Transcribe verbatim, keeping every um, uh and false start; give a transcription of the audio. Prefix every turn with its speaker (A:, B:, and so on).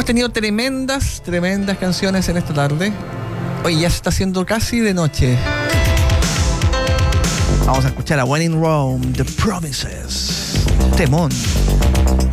A: Hemos tenido tremendas, tremendas canciones en esta tarde. Oye, ya se está haciendo casi de noche. Vamos a escuchar a When in Rome, The Promises. Temón.